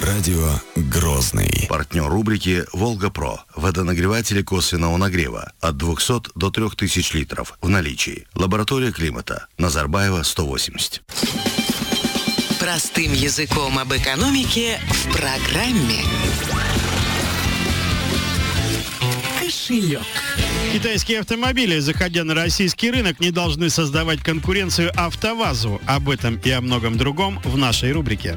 Радио Грозный. Партнер рубрики «Волга-Про». Водонагреватели косвенного нагрева от 200 до 3000 литров в наличии. Лаборатория климата. Назарбаева, 180. Простым языком об экономике в программе «Кошелек». Китайские автомобили, заходя на российский рынок, не должны создавать конкуренцию АвтоВАЗу. Об этом и о многом другом в нашей рубрике.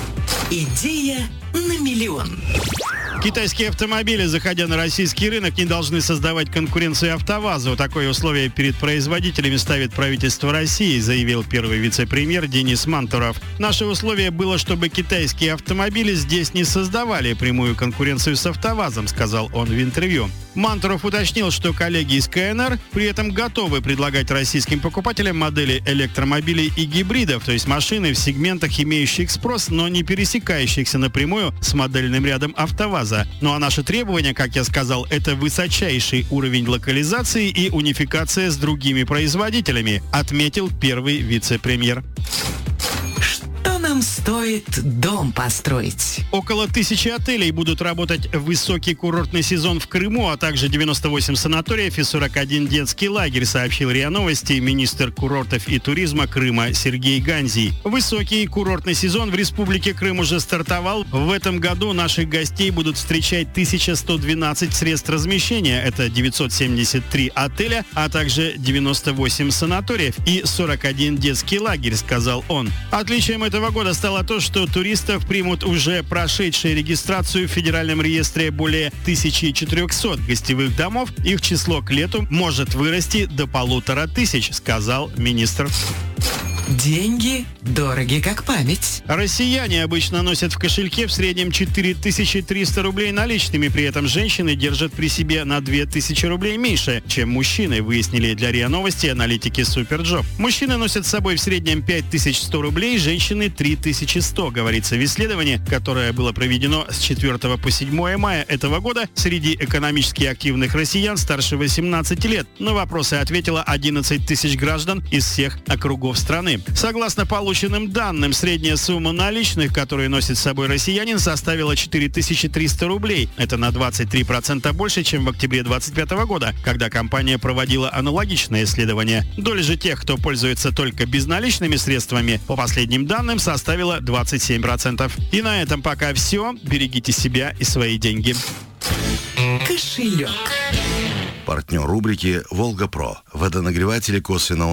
Идея на миллион. Китайские автомобили, заходя на российский рынок, не должны создавать конкуренцию АвтоВАЗу. Такое условие перед производителями ставит правительство России, заявил первый вице-премьер Денис Мантуров. Наше условие было, чтобы китайские автомобили здесь не создавали прямую конкуренцию с АвтоВАЗом, сказал он в интервью. Мантуров уточнил, что коллеги из КНР при этом готовы предлагать российским покупателям модели электромобилей и гибридов, то есть машины в сегментах, имеющих спрос, но не пересекающихся напрямую с модельным рядом АвтоВАЗа. Ну а наши требования, как я сказал, это высочайший уровень локализации и унификация с другими производителями, отметил первый вице-премьер. Нам стоит дом построить. Около 1000 отелей будут работать в высокий курортный сезон в Крыму, а также 98 санаториев и 41 детский лагерь, сообщил РИА Новости министр курортов и туризма Крыма Сергей Ганзий. Высокий курортный сезон в Республике Крым уже стартовал. В этом году наших гостей будут встречать 1112 средств размещения. Это 973 отеля, а также 98 санаториев и 41 детский лагерь, сказал он. Отличием этого года стало то, что туристов примут уже прошедшие регистрацию в Федеральном реестре более 1400 гостевых домов. Их число к лету может вырасти до 1500, сказал министр. Деньги дороги как память. Россияне обычно носят в кошельке в среднем 4300 рублей наличными. При этом женщины держат при себе на 2000 рублей меньше, чем мужчины, выяснили для РИА Новости аналитики Суперджоп. Мужчины носят с собой в среднем 5100 рублей, женщины 3100, говорится в исследовании, которое было проведено с 4 по 7 мая этого года среди экономически активных россиян старше 18 лет. На вопросы ответило 11 тысяч граждан из всех округов страны. Согласно полученным данным, средняя сумма наличных, которые носит с собой россиянин, составила 4300 рублей. Это на 23% больше, чем в октябре 2025 года, когда компания проводила аналогичное исследование. Доля же тех, кто пользуется только безналичными средствами, по последним данным, составила 27%. И на этом пока все. Берегите себя и свои деньги. Кошелек. Партнер рубрики «Волга-Про». Водонагреватели косвенного